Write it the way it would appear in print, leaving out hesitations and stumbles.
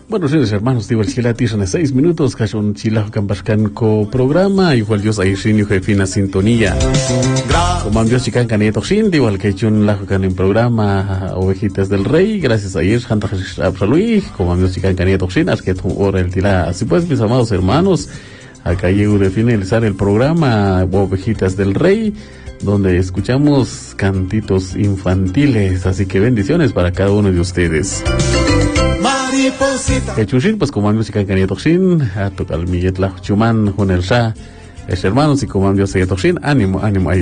Bueno, señores hermanos, digo, el Chilatis en 6 minutos, que un chilajo campascanco programa, igual Dios ahí sin fina sintonía. Como Dios chican caneto sin, igual que un lajo can en programa Ovejitas del Rey, gracias a ir, Santa Luis, como Dios chican caneto sin, es que tu hora el tila. Así pues, mis amados hermanos, acá llego de finalizar el programa Ovejitas del Rey, donde escuchamos cantitos infantiles, así que bendiciones para cada uno de ustedes. Chushín, pues como música en Toxin, a tocar Millet la Chuman, Junersa, hermanos, y como Dios se Toxin, ánimo, ánimo.